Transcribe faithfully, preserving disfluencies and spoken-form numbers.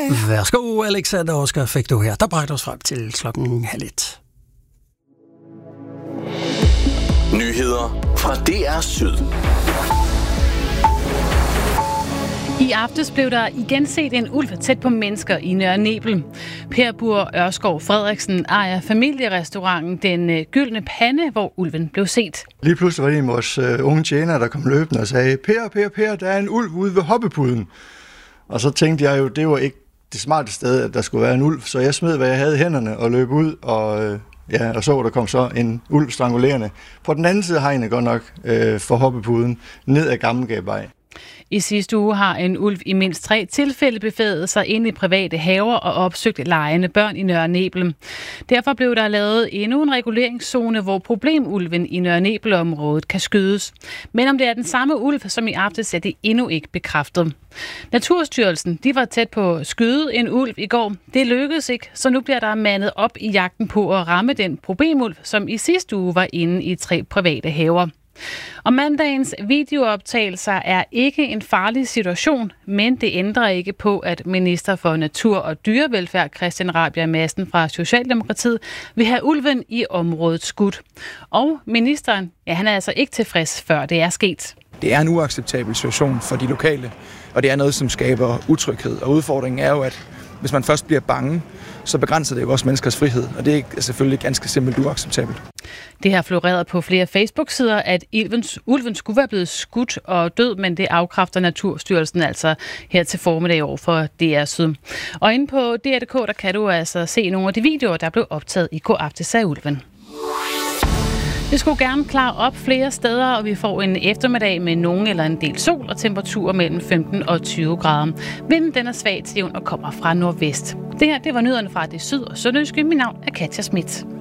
Værsgo, Alexander Oscar, fik du her. Der bragte os frem til klokken halv et. Nyheder fra D R Syd. I aftes blev der igen set en ulv tæt på mennesker i Nørre Nebel. Per Bur Ørskov Frederiksen ejer familierestauranten Den Gyldne Pande, hvor ulven blev set. Lige pludselig var det en af vores uh, unge tjenere, der kom løbende og sagde, Per, Per, Per, der er en ulv ude ved hoppepuden. Og så tænkte jeg jo, det var ikke det smarte sted, at der skulle være en ulv, så jeg smed, hvad jeg havde i hænderne og løb ud, og, uh, ja, og så der kom så en ulv strangulerende. På den anden side af hegnet godt nok uh, for hoppepuden, ned ad Gammelgabvej. I sidste uge har en ulv i mindst tre tilfælde bevæget sig ind i private haver og opsøgt legende børn i Nørre Nebel. Derfor blev der lavet endnu en reguleringszone, hvor problemulven i Nørre Nebel-området kan skydes. Men om det er den samme ulv som i aftes, er det endnu ikke bekræftet. Naturstyrelsen de var tæt på at skyde en ulv i går. Det lykkedes ikke, så nu bliver der mandet op i jagten på at ramme den problemulv, som i sidste uge var inde i tre private haver. Og mandagens videooptagelser er ikke en farlig situation, men det ændrer ikke på, at minister for Natur og Dyrevelfærd Christian Rabjerg Madsen fra Socialdemokratiet vil have ulven i området skudt. Og ministeren, ja, han er altså ikke tilfreds, før det er sket. Det er en uacceptabel situation for de lokale, og det er noget, som skaber utryghed. Og udfordringen er jo, at hvis man først bliver bange, så begrænser det jo også menneskers frihed, og det er selvfølgelig ganske simpelt uacceptabelt. Det har floreret på flere Facebook-sider, at ulvens, ulven skulle være blevet skudt og død, men det afkræfter Naturstyrelsen altså her til formiddag over for D R Syd. Og inde på D R punktum d k, der kan du altså se nogle af de videoer, der blev optaget i går aftes af ulven. Det skulle gerne klare op flere steder, og vi får en eftermiddag med nogen eller en del sol og temperaturer mellem femten og tyve grader. Vinden den er svag til jævn og kommer fra nordvest. Det her det var nyhederne fra det syd- og sønderjyske. Mit navn er Katja Schmidt.